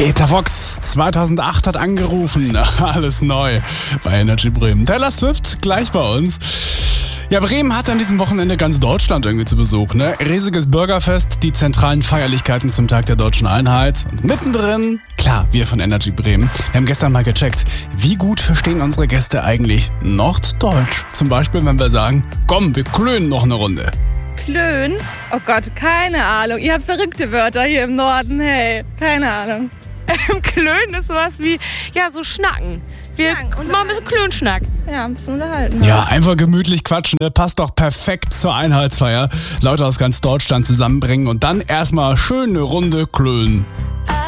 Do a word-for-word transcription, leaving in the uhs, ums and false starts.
Peter Fox zweitausendacht hat angerufen. Alles neu bei Energy Bremen. Taylor Swift gleich bei uns. Ja, Bremen hat an diesem Wochenende ganz Deutschland irgendwie zu Besuch, ne? Riesiges Bürgerfest, die zentralen Feierlichkeiten zum Tag der Deutschen Einheit. Und mittendrin, klar, wir von Energy Bremen. Wir haben gestern mal gecheckt, wie gut verstehen unsere Gäste eigentlich Norddeutsch? Zum Beispiel, wenn wir sagen, komm, wir klönen noch eine Runde. Klönen? Oh Gott, keine Ahnung. Ihr habt verrückte Wörter hier im Norden, hey, keine Ahnung. Klönen ist sowas wie, ja, so schnacken. Wir machen ein bisschen Klönschnack. Ja, ein bisschen unterhalten. Ja, einfach gemütlich quatschen, ne? Passt doch perfekt zur Einheitsfeier. Leute aus ganz Deutschland zusammenbringen und dann erstmal schön eine Runde klönen.